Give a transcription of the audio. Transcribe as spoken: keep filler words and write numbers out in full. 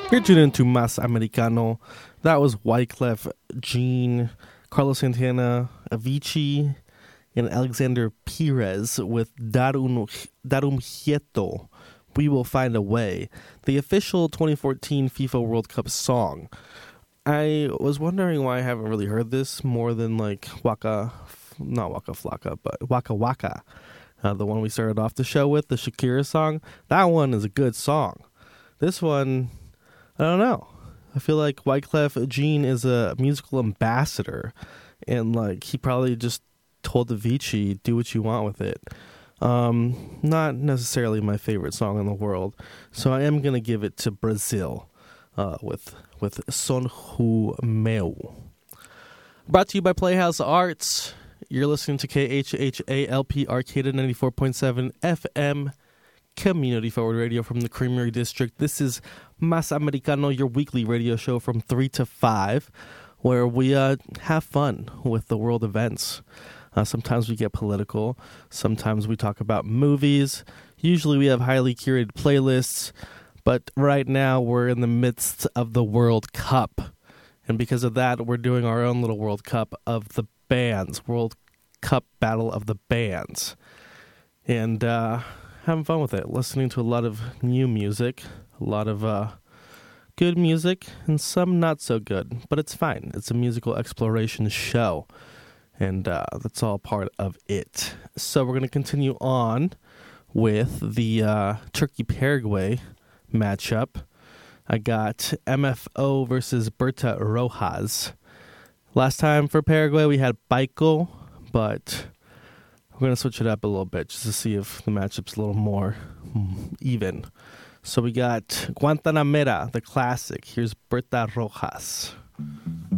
You're tuned into Mas Americano. That was Wyclef Jean, Carlos Santana, Avicii, and Alexander Perez with Darum, Darum Quieto. We Will Find a Way, the official twenty fourteen FIFA World Cup song. I was wondering why I haven't really heard this more than like Waka, not Waka Flocka, but Waka Waka, uh, the one we started off the show with, the Shakira song. That one is a good song. This one, I don't know. I feel like Wyclef Jean is a musical ambassador, and like he probably just told Avicii, do what you want with it. Um, not necessarily my favorite song in the world, so I am gonna give it to Brazil uh, with with Son Hu Meu. Brought to you by Playhouse Arts. You're listening to K H H A L P Arcata ninety-four point seven F M. Community Forward Radio from the Creamery District. This is Mas Americano, your weekly radio show from three to five, where we uh, have fun with the world events. Uh, sometimes we get political. Sometimes we talk about movies. Usually we have highly curated playlists. But right now we're in the midst of the World Cup. And because of that, we're doing our own little World Cup of the bands. World Cup Battle of the Bands. And, uh... having fun with it, listening to a lot of new music, a lot of uh, good music, and some not so good, but it's fine. It's a musical exploration show, and uh, that's all part of it. So we're going to continue on with the uh, Turkey-Paraguay matchup. I got M F O versus Berta Rojas. Last time for Paraguay, we had Baiko, but we're going to switch it up a little bit just to see if the matchup's a little more even. So we got Guantanamera, the classic. Here's Berta Rojas.